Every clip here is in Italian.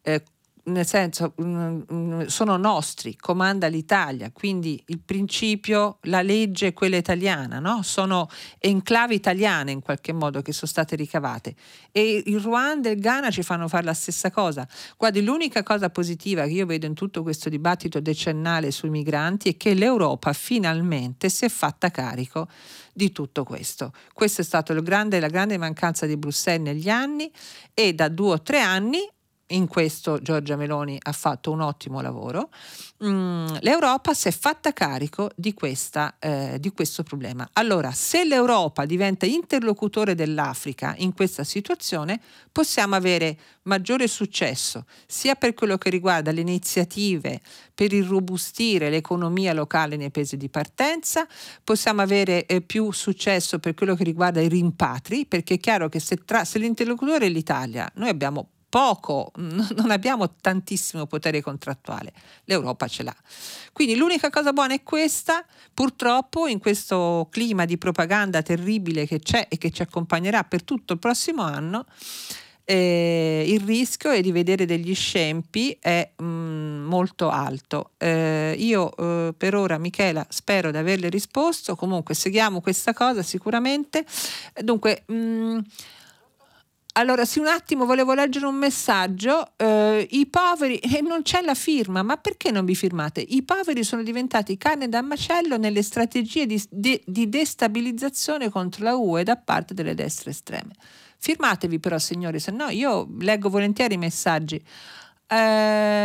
nel senso sono nostri, comanda l'Italia, quindi il principio, la legge è quella italiana, no? Sono enclavi italiane in qualche modo che sono state ricavate, e il Ruanda e il Ghana ci fanno fare la stessa cosa. Guardi, l'unica cosa positiva che io vedo in tutto questo dibattito decennale sui migranti è che l'Europa finalmente si è fatta carico di tutto questo. Questa è stata la grande mancanza di Bruxelles negli anni, e da 2 o 3 anni in questo Giorgia Meloni ha fatto un ottimo lavoro. L'Europa si è fatta carico di questo problema. Allora, se l'Europa diventa interlocutore dell'Africa in questa situazione, possiamo avere maggiore successo, sia per quello che riguarda le iniziative per irrobustire l'economia locale nei paesi di partenza, possiamo avere più successo per quello che riguarda i rimpatri, perché è chiaro che se l'interlocutore è l'Italia, noi abbiamo non abbiamo tantissimo potere contrattuale, l'Europa ce l'ha. Quindi l'unica cosa buona è questa. Purtroppo in questo clima di propaganda terribile che c'è e che ci accompagnerà per tutto il prossimo anno, il rischio è di vedere degli scempi è molto alto. Io per ora, Michela, spero di averle risposto. Comunque seguiamo questa cosa sicuramente. Dunque allora sì, un attimo, volevo leggere un messaggio. I poveri, e non c'è la firma, ma perché non vi firmate? I poveri sono diventati carne da macello nelle strategie di destabilizzazione contro la UE da parte delle destre estreme. Firmatevi però, signori, se no io leggo volentieri i messaggi. E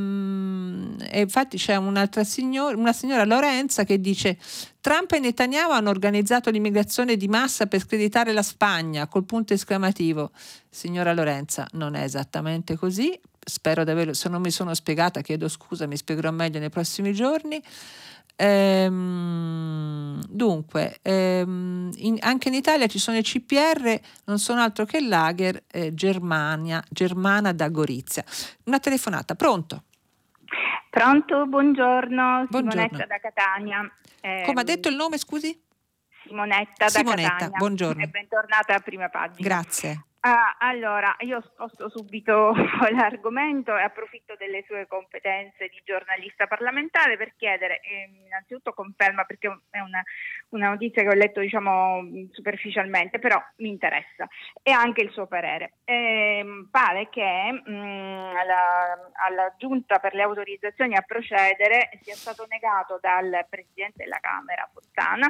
infatti c'è una signora Lorenza che dice: Trump e Netanyahu hanno organizzato l'immigrazione di massa per screditare la Spagna, col punto esclamativo. Signora Lorenza, non è esattamente così. Spero di averlo, se non mi sono spiegata chiedo scusa, mi spiegherò meglio nei prossimi giorni. Dunque, anche in Italia ci sono i CPR, non sono altro che lager germana da Gorizia. Una telefonata, pronto? Pronto, buongiorno, Buongiorno. Simonetta da Catania. Come ha detto il nome, scusi? Simonetta da Catania. Buongiorno. E bentornata a Prima Pagina. Grazie. Allora, io sposto subito l'argomento e approfitto delle sue competenze di giornalista parlamentare per chiedere, innanzitutto conferma, perché è una notizia che ho letto superficialmente, però mi interessa, e anche il suo parere. Pare che alla Giunta per le autorizzazioni a procedere sia stato negato dal Presidente della Camera Fontana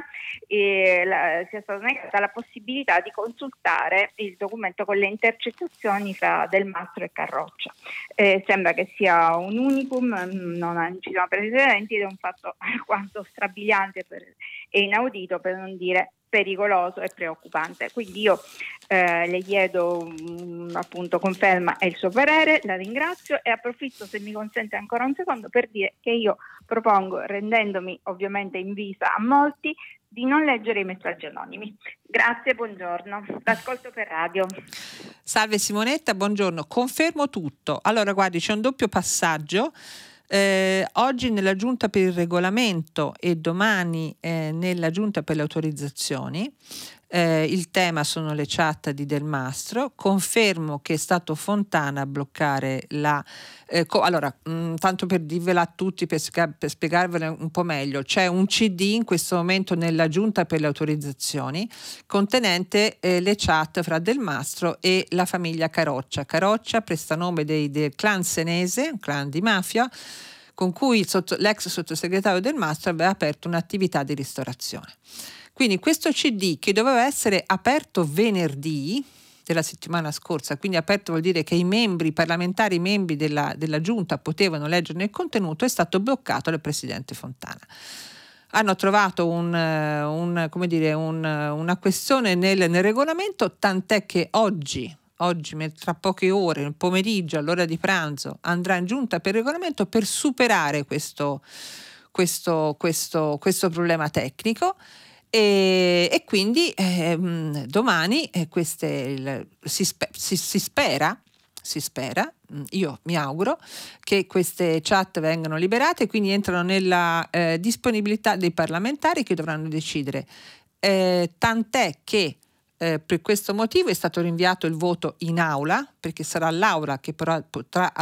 sia stata negata la possibilità di consultare il documento con le intercettazioni fra Del Mastro e Carroccia. Sembra che sia un unicum, non ci sono precedenti ed è un fatto alquanto strabiliante e inaudito, per non dire pericoloso e preoccupante. Quindi io le chiedo appunto conferma e il suo parere, la ringrazio e approfitto, se mi consente ancora un secondo, per dire che io propongo, rendendomi ovviamente invisa a molti, di non leggere i messaggi anonimi. Grazie, buongiorno. L'ascolto per radio. Salve Simonetta, buongiorno. Confermo tutto. Allora, guardi, c'è un doppio passaggio. Oggi nella Giunta per il Regolamento e domani nella Giunta per le Autorizzazioni. Il tema sono le chat di Del Mastro. Confermo che è stato Fontana a bloccare allora, tanto per dirvela a tutti, per spiegarvela un po' meglio, c'è un CD in questo momento nella Giunta per le Autorizzazioni contenente le chat fra Del Mastro e la famiglia Caroccia. Caroccia, prestanome del clan senese, un clan di mafia, con cui l'ex sottosegretario Del Mastro aveva aperto un'attività di ristorazione. Quindi questo CD, che doveva essere aperto venerdì della settimana scorsa, quindi aperto vuol dire che i parlamentari membri della Giunta potevano leggerne il contenuto, è stato bloccato dal Presidente Fontana. Hanno trovato una questione nel regolamento, tant'è che oggi, tra poche ore, nel pomeriggio, all'ora di pranzo, andrà in Giunta per il Regolamento per superare questo problema tecnico. E quindi domani si spera, io mi auguro che queste chat vengano liberate e quindi entrano nella disponibilità dei parlamentari, che dovranno decidere. Tant'è che per questo motivo è stato rinviato il voto in aula, perché sarà l'Aula che potrà